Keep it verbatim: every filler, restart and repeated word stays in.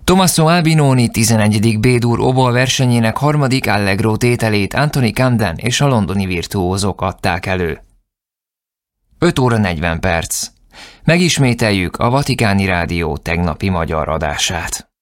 Tommaso Albinoni tizenegyedik B-dur obol versenyének harmadik Allegro tételét Anthony Camden és a londoni virtuózok adták elő. öt óra negyven perc. Megismételjük a Vatikáni Rádió tegnapi magyar adását.